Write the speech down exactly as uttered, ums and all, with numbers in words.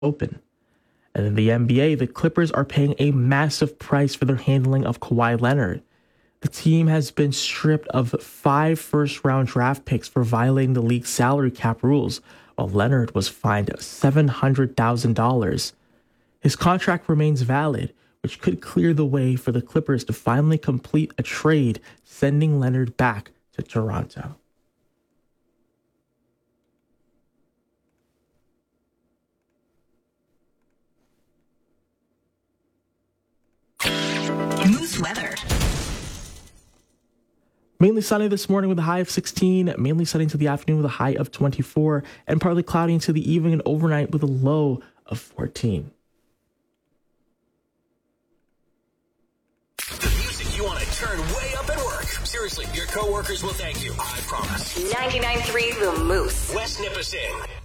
Open. And in the N B A, the Clippers are paying a massive price for their handling of Kawhi Leonard. The team has been stripped of five first-round draft picks for violating the league's salary cap rules, while Leonard was fined seven hundred thousand dollars. His contract remains valid, which could clear the way for the Clippers to finally complete a trade, sending Leonard back to Toronto. Moose weather. Mainly sunny this morning with a high of sixteen, mainly sunny into the afternoon with a high of twenty-four, and partly cloudy into the evening and overnight with a low of fourteen. The music you want to turn way up at work. Seriously, your coworkers will thank you. I promise. ninety-nine point three The Moose. West Nipissing.